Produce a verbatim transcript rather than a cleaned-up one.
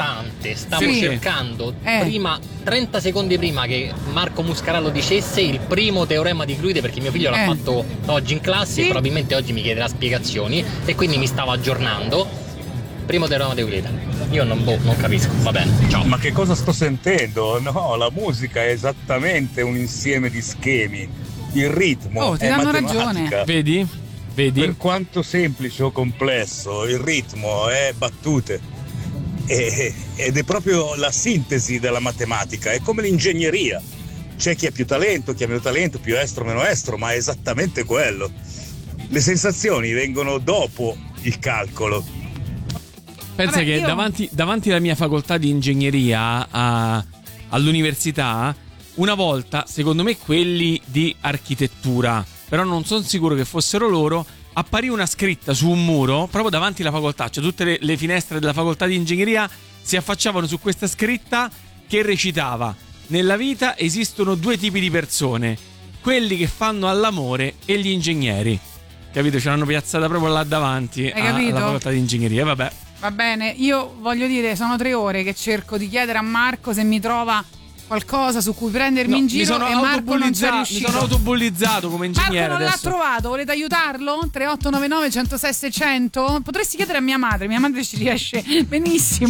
istante stavo Sì. cercando Eh. prima trenta secondi prima che Marco Muscarello dicesse il primo teorema di Euclide, perché mio figlio l'ha Eh. fatto oggi in classe Sì. e probabilmente oggi mi chiederà spiegazioni e quindi mi stavo aggiornando. Primo teorema di Euclide. Io non, boh, non capisco, va bene, ciao. Ma che cosa sto sentendo? No, la musica è esattamente un insieme di schemi. Il ritmo Oh, ti è danno matematica. ragione. Vedi? Vedi? Per quanto semplice o complesso, il ritmo è battute. E- ed è proprio la sintesi della matematica, è come l'ingegneria. C'è chi ha più talento, chi ha meno talento, più estro, meno estro, ma è esattamente quello. Le sensazioni vengono dopo il calcolo. Pensa Vabbè, che io- davanti, davanti alla mia facoltà di ingegneria a- all'università, una volta, secondo me quelli di architettura, però non sono sicuro che fossero loro, apparì una scritta su un muro proprio davanti alla facoltà, cioè tutte le, le finestre della facoltà di ingegneria si affacciavano su questa scritta che recitava: nella vita esistono due tipi di persone, quelli che fanno all'amore e gli ingegneri. Capito? Ce l'hanno piazzata proprio là davanti Hai a- capito? alla facoltà di ingegneria. Vabbè. Va bene, io voglio dire, sono tre ore che cerco di chiedere a Marco se mi trova qualcosa su cui prendermi No, in mi giro sono e Marco non ci è autobullizzato- mi riuscito. sono autobullizzato come ingegnere Marco non adesso. l'ha trovato, volete aiutarlo? tre otto nove nove uno zero sei sei zero zero? Potresti chiedere a mia madre, mia madre ci riesce benissimo.